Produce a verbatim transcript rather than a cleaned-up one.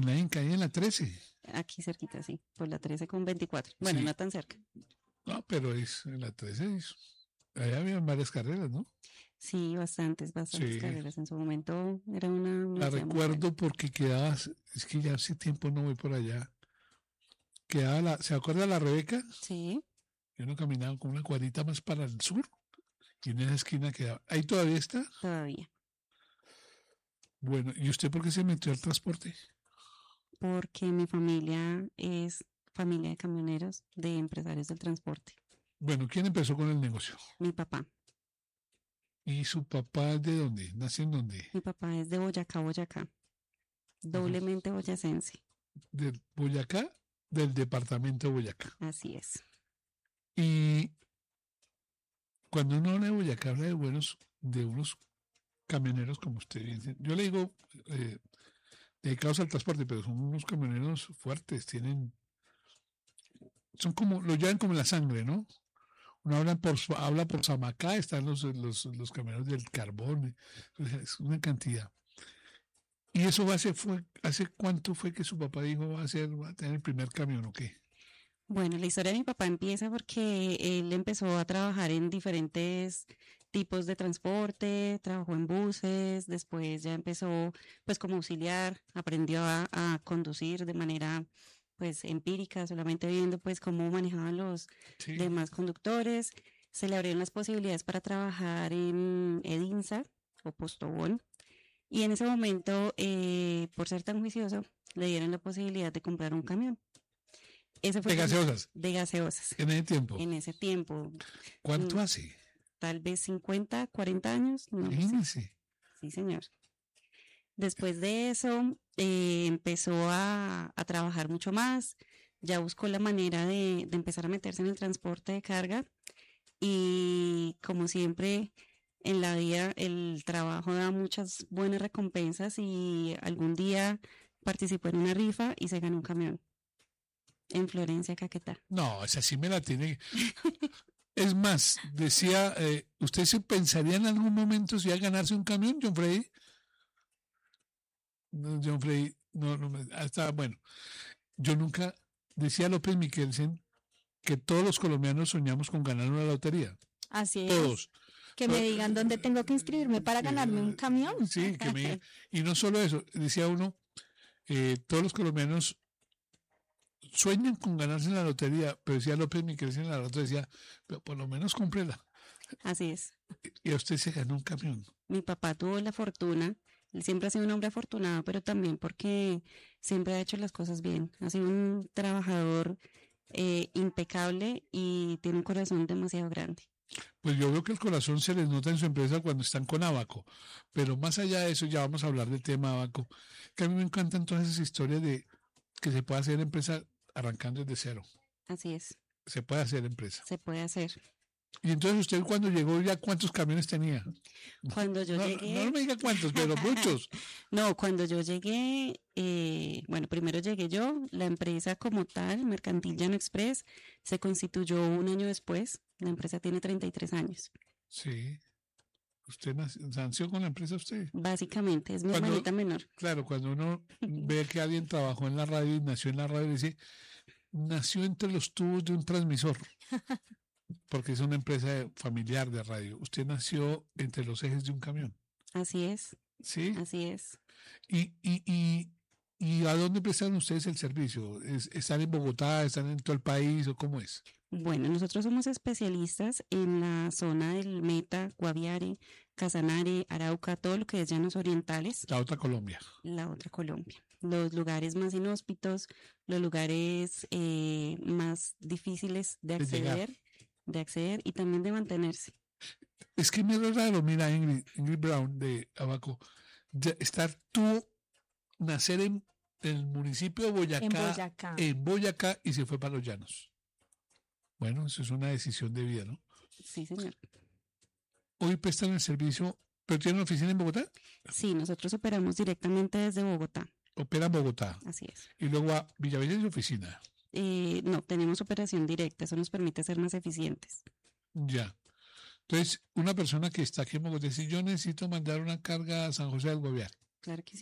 En la Inca y en la trece. Aquí cerquita, sí, por la trece con veinticuatro. Bueno, Sí. no tan cerca. No, pero es en la trece. Es, allá habían varias carreras, ¿no? Sí, bastantes, bastantes Sí. carreras. En su momento era una La universidad muy recuerdo grande. porque quedaba, es que ya hace tiempo no voy por allá. Quedaba la, ¿se acuerda la Rebeca? Sí, Yo no caminaba con una cuadrita más para el sur y en esa esquina quedaba. ¿Ahí todavía está? todavía. Bueno, ¿y usted por qué se metió al transporte? Porque mi familia es familia de camioneros, de empresarios del transporte. Bueno, ¿quién empezó con el negocio? Mi papá. ¿Y su papá de dónde? ¿Nació en dónde? Mi papá es de Boyacá, Boyacá. Doblemente boyacense. De Boyacá, del departamento de Boyacá. Así es. Y cuando uno habla de Boyacá, habla de buenos, de unos camioneros como usted bien dice. Yo le digo eh, dedicados al transporte, pero son unos camioneros fuertes, tienen, son como, lo llevan como en la sangre, ¿no? Uno habla por, habla por Samacá, están los, los, los camioneros del carbón, es una cantidad. ¿Y eso va a ser, fue, hace cuánto fue que su papá dijo va a ser, va a tener el primer camión o qué? Bueno, la historia de mi papá empieza porque él empezó a trabajar en diferentes tipos de transporte, trabajó en buses, después ya empezó pues como auxiliar, aprendió a, a conducir de manera pues empírica, solamente viendo pues cómo manejaban los Sí. demás conductores. Se le abrieron las posibilidades para trabajar en Edinsa o Postobón. Y en ese momento, eh, por ser tan juicioso, le dieron la posibilidad de comprar un camión. Ese fue De gaseosas. De gaseosas. En ese tiempo. En ese tiempo. ¿Cuánto mm, hace? Tal vez cincuenta, cuarenta años. No lo sé. Imagínese. Sí, señor. Después de eso, eh, empezó a, a trabajar mucho más. Ya buscó la manera de, de empezar a meterse en el transporte de carga. Y como siempre, en la vida el trabajo da muchas buenas recompensas y algún día participó en una rifa y se ganó un camión en Florencia, Caquetá. No, esa sí me la tiene. Es más, decía, eh, ¿usted se pensaría en algún momento si iba a ganarse un camión, John Freddy? No, John Freddy, no, no, me, hasta, bueno, yo nunca, decía López Miquelsen, que todos los colombianos soñamos con ganar una lotería. Así es. Todos. Que me digan dónde tengo que inscribirme para ganarme un camión. Sí, que me y no solo eso, decía uno, eh, todos los colombianos sueñan con ganarse la lotería, pero decía López Miquelsen, la otra decía, pero por lo menos cómprela. Así es. Y a usted se ganó un camión. Mi papá tuvo la fortuna, él siempre ha sido un hombre afortunado, pero también porque siempre ha hecho las cosas bien. Ha sido un trabajador eh, impecable y tiene un corazón demasiado grande. Pues yo veo que el corazón se les nota en su empresa cuando están con Abaco, pero más allá de eso ya vamos a hablar del tema Abaco, que a mí me encantan todas esas historias de que se puede hacer empresa arrancando desde cero. Así es. Se puede hacer empresa. Se puede hacer. Y entonces usted cuando llegó ya cuántos camiones tenía. Cuando yo no, llegué... No, no me diga cuántos, pero muchos. No, cuando yo llegué, eh, bueno, primero llegué yo, la empresa como tal, Mercantil Llano Express, se constituyó un año después. La empresa tiene treinta y tres años. Sí. ¿Usted nació, nació con la empresa usted? Básicamente, es mi Cuando, hermanita menor. Claro, cuando uno ve que alguien trabajó en la radio y nació en la radio, dice, nació entre los tubos de un transmisor. Porque es una empresa familiar de radio. Usted nació entre los ejes de un camión. Así es. Sí. Así es. ¿Y, y, y, y a dónde prestan ustedes el servicio? ¿Es, ¿Están en Bogotá? ¿Están en todo el país? ¿O cómo es? Bueno, nosotros somos especialistas en la zona del Meta, Guaviare, Casanare, Arauca, todo lo que es llanos orientales. La otra Colombia. La otra Colombia. Los lugares más inhóspitos, los lugares eh, más difíciles de acceder. De de acceder y también de mantenerse. Es que me es raro, mira, Ingrid, Ingrid Brown de Abaco, de estar tú, nacer en, en el municipio de Boyacá, En Boyacá. en Boyacá y se fue para los llanos. Bueno, eso es una decisión de vida, ¿no? Sí, señor. Hoy prestan el servicio, ¿pero tienen una oficina en Bogotá? Sí, nosotros operamos directamente desde Bogotá. Opera en Bogotá. Así es. Y luego a Villavicencio oficina. Eh, no, tenemos operación directa, eso nos permite ser más eficientes. Ya. Entonces, una persona que está aquí en Bogotá dice, yo necesito mandar una carga a San José del Guaviare. Claro que sí.